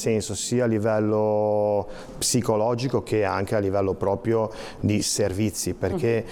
senso sia a livello psicologico che anche a livello proprio di servizi, perché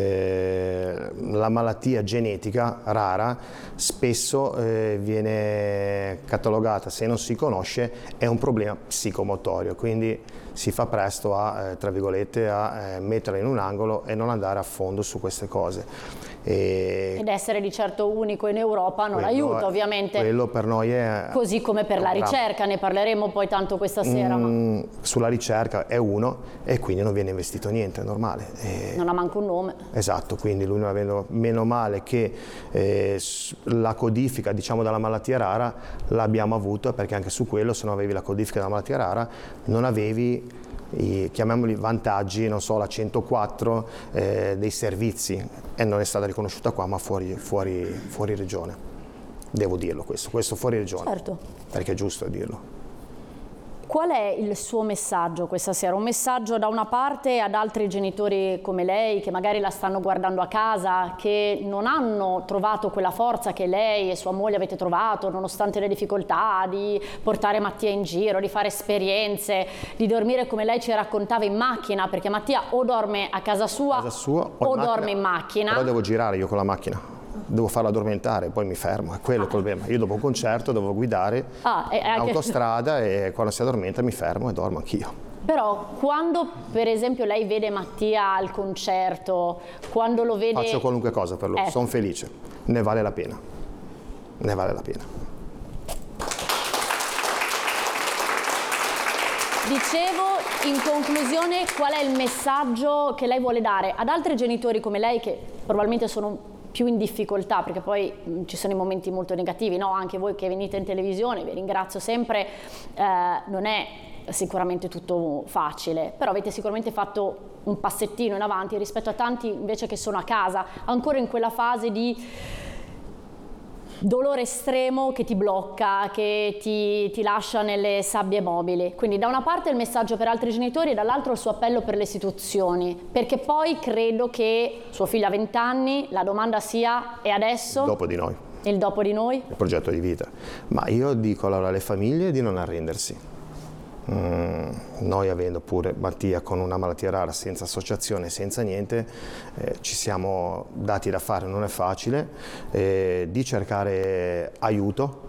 la malattia genetica rara spesso viene catalogata, se non si conosce, è un problema psicomotorio, quindi si fa presto a, tra virgolette, a metterla in un angolo e non andare a fondo su queste cose. Ed essere di certo unico in Europa non aiuta, ovviamente. Quello per noi è... Così come per la ricerca, ne parleremo poi tanto questa sera. Ma... Sulla ricerca è uno e quindi non viene investito niente, è normale. Non ha manco un nome. Esatto, quindi lui non avendo, meno male che la codifica, diciamo, della malattia rara l'abbiamo avuto, perché anche su quello, se non avevi la codifica della malattia rara, non avevi chiamiamoli vantaggi, non so, la 104 dei servizi, e non è stata riconosciuta qua ma fuori regione, devo dirlo questo fuori regione, certo, perché è giusto dirlo. Qual è il suo messaggio questa sera? Un messaggio da una parte ad altri genitori come lei, che magari la stanno guardando a casa, che non hanno trovato quella forza che lei e sua moglie avete trovato, nonostante le difficoltà di portare Mattia in giro, di fare esperienze, di dormire come lei ci raccontava in macchina, perché Mattia o dorme a casa sua o dorme in macchina. Però devo girare io con la macchina. Devo farlo addormentare, poi mi fermo, è quello il problema. Io dopo un concerto devo guidare in autostrada e quando si addormenta mi fermo e dormo anch'io. Però quando per esempio lei vede Mattia al concerto, quando lo vede... Faccio qualunque cosa per lui, sono felice, ne vale la pena, ne vale la pena. Dicevo, in conclusione, qual è il messaggio che lei vuole dare ad altri genitori come lei che probabilmente sono più in difficoltà, perché poi ci sono i momenti molto negativi, no? Anche voi che venite in televisione, vi ringrazio sempre, non è sicuramente tutto facile, però avete sicuramente fatto un passettino in avanti rispetto a tanti invece che sono a casa, ancora in quella fase di dolore estremo che ti blocca, che ti lascia nelle sabbie mobili. Quindi da una parte il messaggio per altri genitori e dall'altro il suo appello per le istituzioni, perché poi credo che suo figlio ha 20 anni, la domanda sia: e adesso? Dopo di noi. Il dopo di noi? Il progetto di vita. Ma io dico allora alle famiglie di non arrendersi. Noi avendo pure Mattia con una malattia rara, senza associazione, senza niente, ci siamo dati da fare, non è facile, di cercare aiuto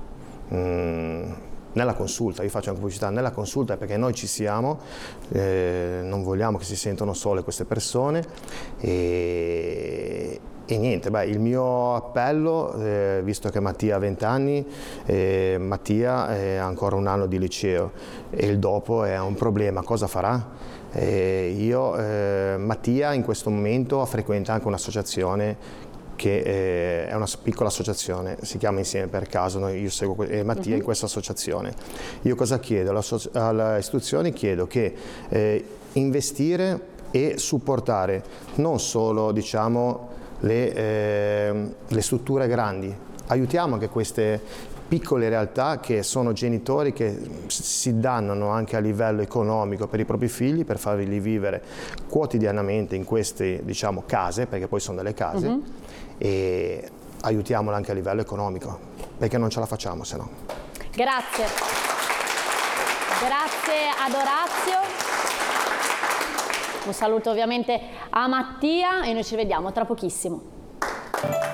nella consulta. Io faccio anche pubblicità nella consulta perché noi ci siamo, non vogliamo che si sentano sole queste persone e niente, il mio appello, visto che Mattia ha 20 anni, Mattia ha ancora un anno di liceo e il dopo è un problema, cosa farà? Mattia in questo momento frequenta anche un'associazione che è una piccola associazione, si chiama Insieme per Caso, io seguo Mattia in questa associazione. Io cosa chiedo? Alle istituzioni chiedo che investire e supportare non solo, diciamo, le strutture grandi, aiutiamo anche queste piccole realtà che sono genitori che si dannano anche a livello economico per i propri figli, per farli vivere quotidianamente in queste, diciamo, case, perché poi sono delle case, e aiutiamolo anche a livello economico, perché non ce la facciamo se no. Grazie. Grazie ad Orazio. Un saluto ovviamente a Mattia e noi ci vediamo tra pochissimo.